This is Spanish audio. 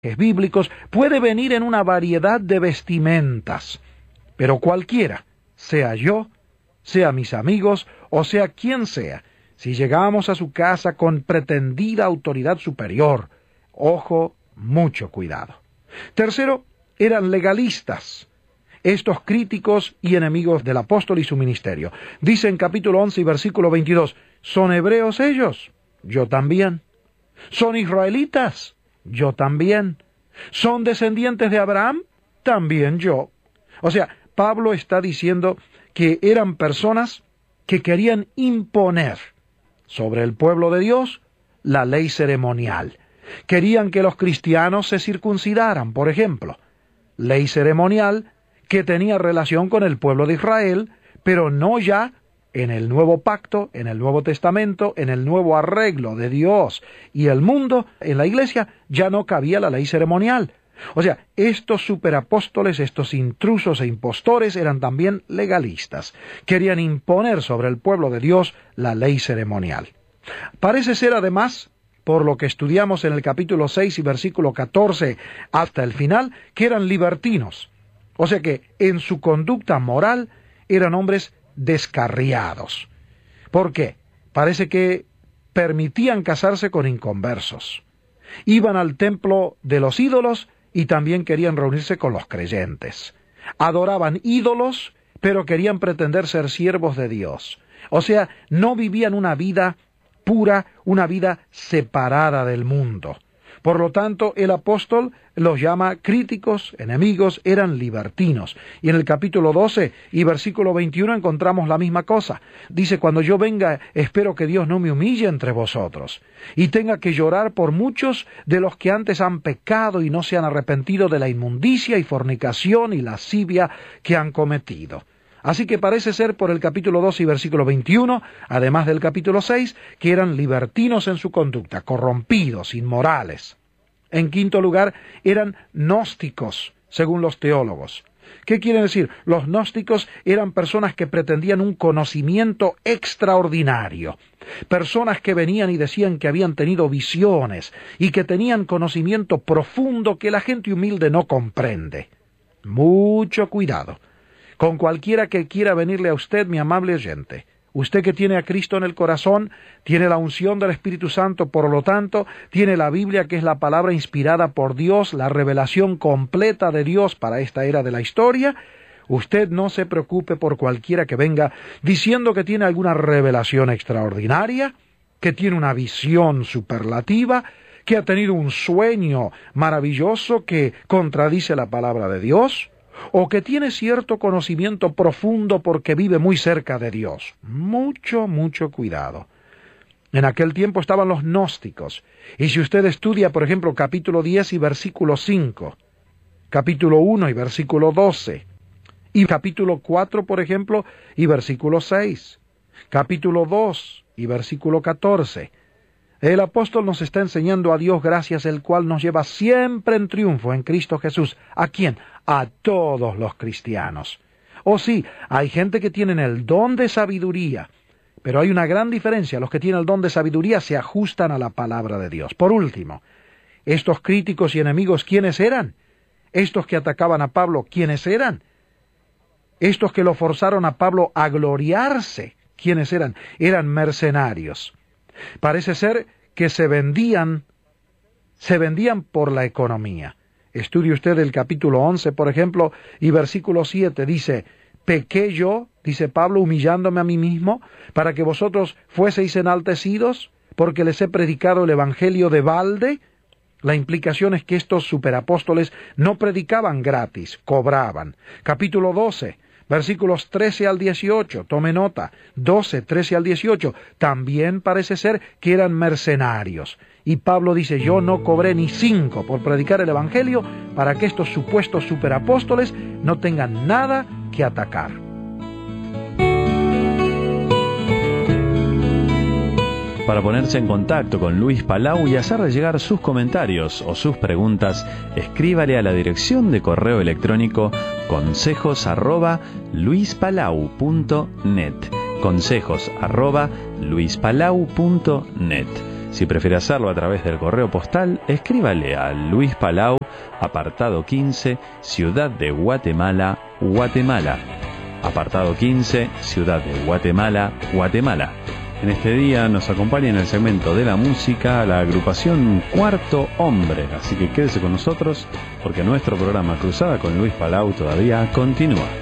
bíblicos, puede venir en una variedad de vestimentas, pero cualquiera, sea yo, sea mis amigos, o sea quien sea, si llegamos a su casa con pretendida autoridad superior, ojo, mucho cuidado. Tercero, eran legalistas, estos críticos y enemigos del apóstol y su ministerio. Dice en capítulo 11 y versículo 22, ¿son hebreos ellos? Yo también. ¿Son israelitas? Yo también. ¿Son descendientes de Abraham? También yo. O sea, Pablo está diciendo que eran personas que querían imponer sobre el pueblo de Dios la ley ceremonial. Querían que los cristianos se circuncidaran, por ejemplo. Ley ceremonial que tenía relación con el pueblo de Israel, pero no ya en el nuevo pacto, en el Nuevo Testamento, en el nuevo arreglo de Dios y el mundo. En la iglesia ya no cabía la ley ceremonial. O sea, estos superapóstoles, estos intrusos e impostores eran también legalistas. Querían imponer sobre el pueblo de Dios la ley ceremonial. Parece ser además, por lo que estudiamos en el capítulo 6 y versículo 14 hasta el final, que eran libertinos. O sea que en su conducta moral eran hombres descarriados. ¿Por qué? Parece que permitían casarse con inconversos. Iban al templo de los ídolos y también querían reunirse con los creyentes. Adoraban ídolos, pero querían pretender ser siervos de Dios. O sea, no vivían una vida pura, una vida separada del mundo. Por lo tanto, el apóstol los llama críticos, enemigos, eran libertinos. Y en el capítulo 12 y versículo 21 encontramos la misma cosa. Dice, cuando yo venga, espero que Dios no me humille entre vosotros, y tenga que llorar por muchos de los que antes han pecado y no se han arrepentido de la inmundicia y fornicación y lascivia que han cometido. Así que parece ser por el capítulo 2 y versículo 21, además del capítulo 6, que eran libertinos en su conducta, corrompidos, inmorales. En quinto lugar, eran gnósticos, según los teólogos. ¿Qué quiere decir? Los gnósticos eran personas que pretendían un conocimiento extraordinario, personas que venían y decían que habían tenido visiones y que tenían conocimiento profundo que la gente humilde no comprende. Mucho cuidado con cualquiera que quiera venirle a usted, mi amable oyente. Usted que tiene a Cristo en el corazón, tiene la unción del Espíritu Santo, por lo tanto, tiene la Biblia, que es la palabra inspirada por Dios, la revelación completa de Dios para esta era de la historia. Usted no se preocupe por cualquiera que venga diciendo que tiene alguna revelación extraordinaria, que tiene una visión superlativa, que ha tenido un sueño maravilloso que contradice la palabra de Dios, o que tiene cierto conocimiento profundo porque vive muy cerca de Dios. Mucho, mucho cuidado. En aquel tiempo estaban los gnósticos, y si usted estudia, por ejemplo, capítulo 10 y versículo 5, capítulo 1 y versículo 12, y capítulo 4, por ejemplo, y versículo 6, capítulo 2 y versículo 14, el apóstol nos está enseñando a Dios gracias, el cual nos lleva siempre en triunfo en Cristo Jesús. ¿A quién? A todos los cristianos. Oh sí, hay gente que tienen el don de sabiduría, pero hay una gran diferencia. Los que tienen el don de sabiduría se ajustan a la palabra de Dios. Por último, estos críticos y enemigos, ¿quiénes eran? Estos que atacaban a Pablo, ¿quiénes eran? Estos que lo forzaron a Pablo a gloriarse, ¿quiénes eran? Eran mercenarios. Parece ser que se vendían por la economía. Estudie usted el capítulo 11, por ejemplo, y versículo 7, dice, ¿pequé yo, dice Pablo, humillándome a mí mismo, para que vosotros fueseis enaltecidos, porque les he predicado el evangelio de balde? La implicación es que estos superapóstoles no predicaban gratis, cobraban. Capítulo 12, versículos 13 al 18, tome nota, 12, 13 al 18, también parece ser que eran mercenarios. Y Pablo dice, yo no cobré ni 5 por predicar el evangelio para que estos supuestos superapóstoles no tengan nada que atacar. Para ponerse en contacto con Luis Palau y hacerle llegar sus comentarios o sus preguntas, escríbale a la dirección de correo electrónico consejos@luispalau.net. consejos@luispalau.net. Si prefiere hacerlo a través del correo postal, escríbale a Luis Palau, apartado 15, Ciudad de Guatemala, Guatemala. Apartado 15, Ciudad de Guatemala, Guatemala. En este día nos acompaña en el segmento de la música la agrupación Cuarto Hombre, así que quédese con nosotros porque nuestro programa Cruzada con Luis Palau todavía continúa.